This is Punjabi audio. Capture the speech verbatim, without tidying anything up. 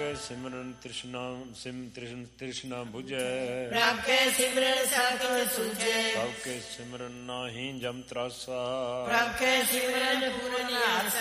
ਸਿਮਰਨ ਤ੍ਰਿਸ਼ਨਾ ਸਿਮ ਤ੍ਰਿਸ਼ਨ ਤ੍ਰਿਸ਼ਨਾ ਬੁਝੈ। ਪ੍ਰਭ ਕੇ ਸਿਮਰਨ ਸਤਿ ਸੂਝੈ। ਪ੍ਰਭ ਕੇ ਸਿਮਰਨ ਨਾਹੀ ਜਮ ਤਰਾਸਾ। ਪ੍ਰਭ ਕੇ ਸਿਮਰਨ ਪੂਰਨ ਆਸਾ।